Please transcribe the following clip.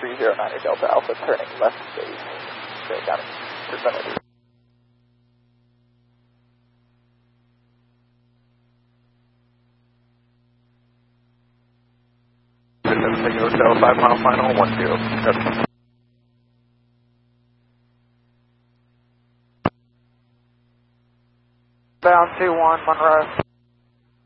3090 Delta Alpha, turning left base. Straight down vicinity. Signal Hotel, 5 mile final, 10. Bound 21, Monroe.